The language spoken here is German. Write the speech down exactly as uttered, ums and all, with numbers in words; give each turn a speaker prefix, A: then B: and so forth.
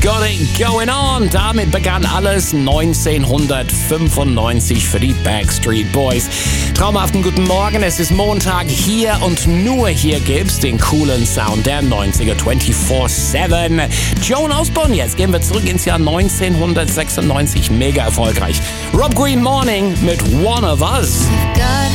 A: Got It Going On. Damit begann alles neunzehnhundertfünfundneunzig für die Backstreet Boys. Traumhaften guten Morgen, es ist Montag. Hier und nur hier gibt's den coolen Sound der neunziger vierundzwanzig sieben. Joan Osborne, jetzt gehen wir zurück ins Jahr neunzehnhundertsechsundneunzig. Mega erfolgreich. Rob Green Morning mit One of Us.
B: God